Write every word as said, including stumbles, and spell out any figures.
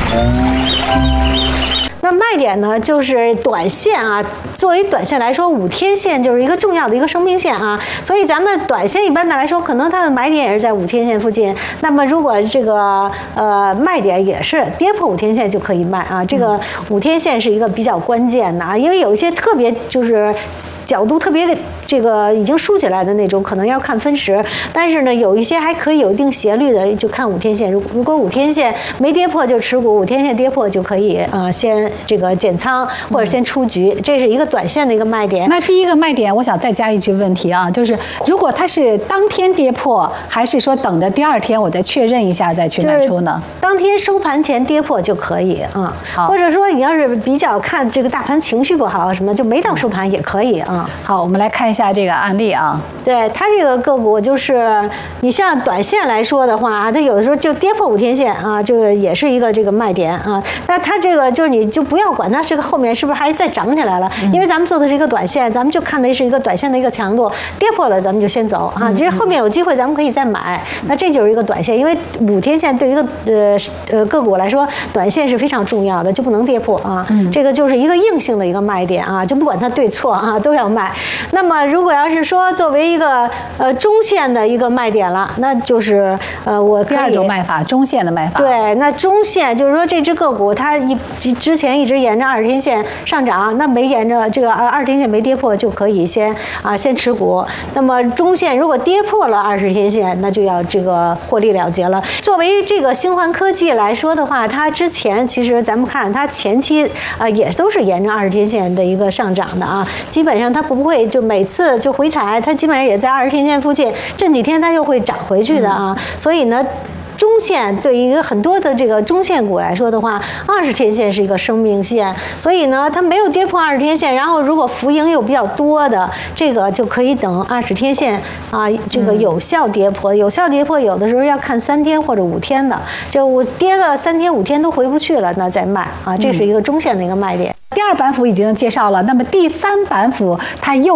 那卖点呢，就是短线啊。作为短线来说，五天线就是一个重要的一个生命线啊。所以咱们短线一般的来说，可能它的买点也是在五天线附近。那么如果这个呃卖点也是跌破五天线就可以卖啊。这个五天线是一个比较关键的啊，因为有一些特别就是角度特别这个已经竖起来的那种，可能要看分时。但是呢，有一些还可以有一定斜率的，就看五天线。如如果五天线没跌破就持股，五天线跌破就可以呃先这个减仓或者先出局，这是一个短线的一个卖点。 那第一个卖点，我想再加一句问题啊，就是如果它是当天跌破，还是说等着第二天我再确认一下再去卖出呢？ 当天收盘前跌破就可以啊，或者说你要是比较看这个大盘情绪不好什么，就没到收盘也可以啊。 好，我们来看一下这个案例啊。 对，它这个个股就是你像短线来说的话啊，它有的时候就跌破五天线啊，这个也是一个这个卖点啊。那它这个就是你就不要管它这个后面是不是还再涨起来了，因为咱们做的是一个短线，咱们就看的是一个短线的一个强度，跌破了咱们就先走啊。其实后面有机会咱们可以再买，那这就是一个短线，因为五天线对于一个呃呃个股来说，短线是非常重要的，就不能跌破啊。这个就是一个硬性的一个卖点啊，就不管它对错啊都要卖。那么如果要是说作为一个呃中线的一个卖点了，那就是呃我可以第二种卖法，中线的卖法。 对，那中线就是说这只个股它一之前一直沿着二十天线上涨，那没沿着这个二十天线没跌破，就可以先啊先持股。那么中线如果跌破了二十天线，那就要这个获利了结了。作为这个星环科技来说的话，它之前其实咱们看它前期啊、呃、也都是沿着二十天线的一个上涨的啊，基本上它不会就每次就回踩，它基本上也在二十天线附近，这几天它又会涨回去的啊。所以呢，中线对于一个很多的这个中线股来说的话，二十天线是一个生命线，所以呢，它没有跌破二十天线，然后如果浮盈又比较多的，这个就可以等二十天线啊，这个有效跌破，有效跌破有的时候要看三天或者五天的，就我跌了三天五天都回不去了，那再卖啊，这是一个中线的一个卖点。 第二板斧已经介绍了，那么第三板斧它又